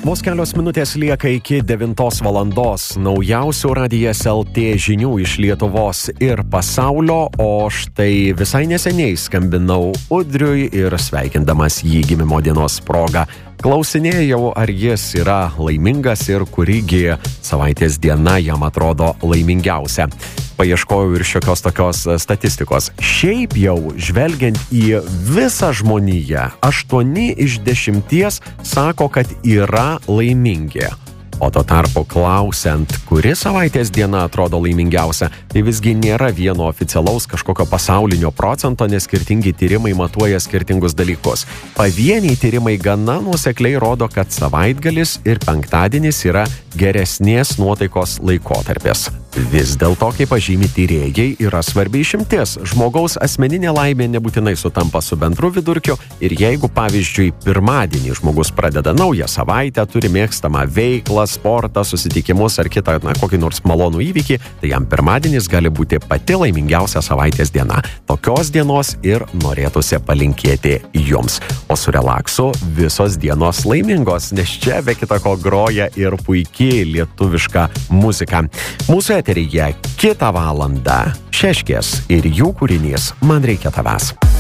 Vos kelios minutės lieka iki 9 valandos. Naujausių Radijas LT žinių iš Lietuvos ir pasaulio, o štai visai neseniai skambinau Udriui ir sveikindamas jį gimimo dienos proga klausinėjau, ar jis yra laimingas ir kurigi savaitės diena jam atrodo laimingiausia. Paieškojau ir šiokios tokios statistikos. Šiaip jau, žvelgiant į visą žmoniją, 8 iš 10 sako, kad yra laimingi. O tuo tarpu klausiant, kuri savaitės diena atrodo laimingiausia, tai visgi nėra vieno oficialaus kažkokio pasaulinio procento, nes skirtingi tyrimai matuoja skirtingus dalykus. Pavieniai tyrimai gana nuosekliai rodo, kad savaitgalis ir penktadienis yra geresnės nuotaikos laikotarpis. Vis dėlto, kaip pažymi tyrėjai, yra svarbi išimtis. Žmogaus asmeninė laimė nebūtinai sutampa su bendru vidurkiu ir jeigu, pavyzdžiui, pirmadienį žmogus pradeda naują savaitę, turi mėgstamą veiklą, sportą, susitikimus ar kitą, kokį nors malonų įvykį, tai jam pirmadienis gali būti pati laimingiausia savaitės diena. Tokios dienos ir norėtųsi palinkėti jums. O su relaksu visos dienos laimingos, nes čia be kita ko groja ir puikiai lietuviška muzika. Mūsų eteryje kitą valandą Šeškės ir jų kūrinys Man reikia tavęs.